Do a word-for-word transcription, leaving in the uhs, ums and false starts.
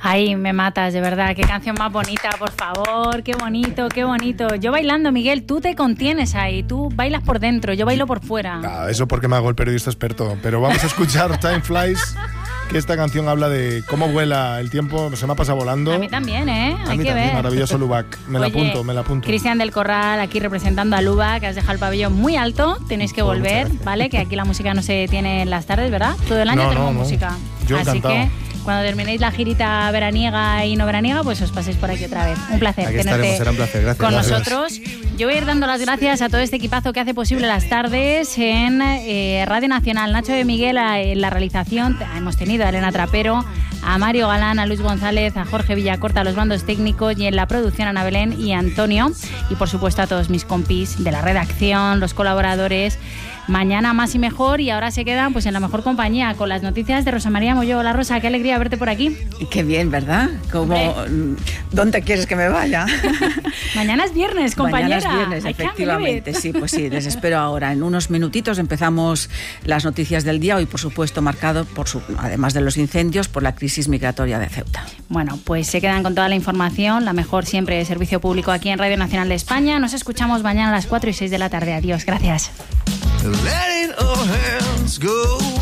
Ay, me matas, de verdad. Qué canción más bonita, por favor. Qué bonito, qué bonito. Yo bailando, Miguel, tú te contienes ahí. Tú bailas por dentro, yo bailo por fuera. Ah, eso porque me hago el periodista experto. Pero vamos a escuchar Time Flies, que esta canción habla de cómo vuela el tiempo. Se me ha pasado volando. A mí también, ¿eh? A Hay mí que también, ver. maravilloso Lubac. Me la Oye, apunto, me la apunto. Cristian del Corral, aquí representando a Lubac, que has dejado el pabellón muy alto. Tenéis que Pues volver, ¿vale? Que aquí la música no se detiene en las tardes, ¿verdad? Todo el año No, tenemos no, no. música. Yo Así encantado. que cuando terminéis la girita veraniega y no veraniega, pues os paséis por aquí otra vez. Un placer Aquí tenerte estaremos, será un placer. Gracias. con Gracias. nosotros. Yo voy a ir dando las gracias a todo este equipazo que hace posible las tardes en eh, Radio Nacional. Nacho de Miguel en la realización. Hemos tenido a Elena Trapero, a Mario Galán, a Luis González, a Jorge Villacorta, a los bandos técnicos, y en la producción Ana Belén y Antonio. Y por supuesto a todos mis compis de la redacción, los colaboradores. Mañana más y mejor, y ahora se quedan pues en la mejor compañía con las noticias de Rosa María Molló. Hola Rosa, qué alegría verte por aquí. Qué bien, ¿verdad? Como, ¿dónde quieres que me vaya? Mañana es viernes, compañera. Mañana es viernes, efectivamente. Sí, pues sí, les espero ahora. En unos minutitos empezamos las noticias del día, hoy por supuesto marcado, por su, además de los incendios, por la crisis migratoria de Ceuta. Bueno, pues se quedan con toda la información, la mejor siempre de servicio público aquí en Radio Nacional de España. Nos escuchamos mañana a las cuatro y seis de la tarde. Adiós, gracias. Letting our hands go.